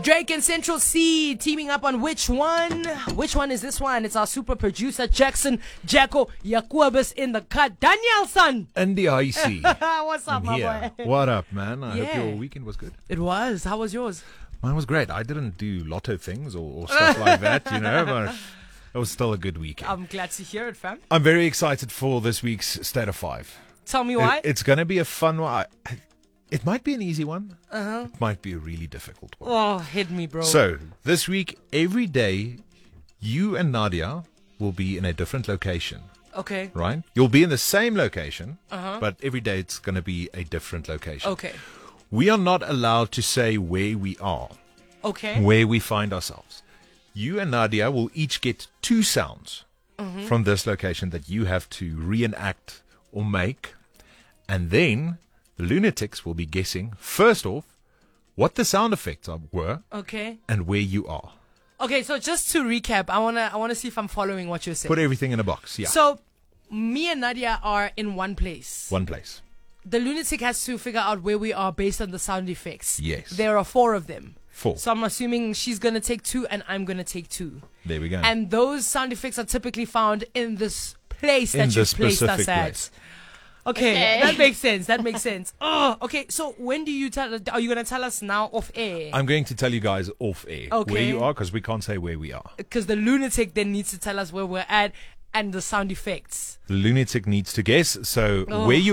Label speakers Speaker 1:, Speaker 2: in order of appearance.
Speaker 1: Drake and Central C teaming up on which one? Which one is this one? It's our super producer Jackson Jacko Yakuabus in the cut. Danielson!
Speaker 2: And the IC.
Speaker 1: What's up, my boy?
Speaker 2: What up, man? I
Speaker 1: Yeah.
Speaker 2: hope your weekend was good.
Speaker 1: It was. How was yours?
Speaker 2: Mine was great. I didn't do lotto things or stuff like that, but it was still a good weekend.
Speaker 1: I'm glad to hear it, fam.
Speaker 2: I'm very excited for this week's State of Five.
Speaker 1: Tell me why.
Speaker 2: It's going to be a fun one. It might be an easy one. It might be a really difficult one.
Speaker 1: Oh, hit me, bro.
Speaker 2: So, this week, every day, you and Nadia will be in a different location,
Speaker 1: Okay.
Speaker 2: right? You'll be in the same location, but every day it's going to be a different location.
Speaker 1: Okay.
Speaker 2: We are not allowed to say where we are,
Speaker 1: Okay.
Speaker 2: where we find ourselves. You and Nadia will each get 2 sounds from this location that you have to reenact or make. And then the lunatics will be guessing, first off, what the sound effects were
Speaker 1: Okay.
Speaker 2: and where you are.
Speaker 1: Okay, so just to recap, I wanna see if I'm following what you're saying.
Speaker 2: Put everything in a box. Yeah.
Speaker 1: So, me and Nadia are in one place.
Speaker 2: One place.
Speaker 1: The lunatic has to figure out where we are based on the sound effects.
Speaker 2: Yes.
Speaker 1: There are 4 of them.
Speaker 2: 4.
Speaker 1: So I'm assuming she's going to take 2 and I'm going to take 2.
Speaker 2: There we go.
Speaker 1: And those sound effects are typically found in this place that
Speaker 2: In
Speaker 1: you've
Speaker 2: the
Speaker 1: placed us
Speaker 2: specific
Speaker 1: at.
Speaker 2: place.
Speaker 1: Okay, that makes sense. That makes sense. Oh, okay. So when do you tell? Are you gonna tell us now off air?
Speaker 2: I'm going to tell you guys off air where
Speaker 1: Okay.
Speaker 2: you are because we can't say where we are.
Speaker 1: Because the lunatic then needs to tell us where we're at and the sound effects.
Speaker 2: The lunatic needs to guess. So
Speaker 1: Oh.
Speaker 2: where you